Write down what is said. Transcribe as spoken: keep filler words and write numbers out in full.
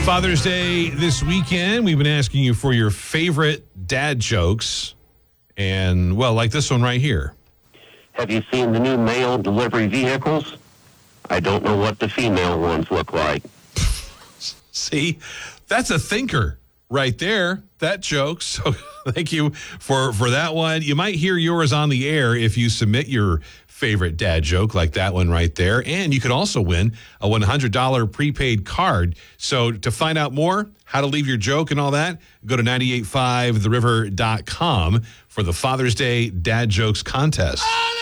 Father's Day this weekend. We've been asking you for your favorite dad jokes. And, well, like this one right here. Have you seen the new mail delivery vehicles? I don't know what the female ones look like. See, that's a thinker right there. That joke. So thank you for, for that one. You might hear yours on the air if you submit your favorite dad joke like that one right there. And you could also win a one hundred dollars prepaid card. So to find out more, how to leave your joke and all that, go to nine eight five the river dot com for the Father's Day Dad Jokes Contest.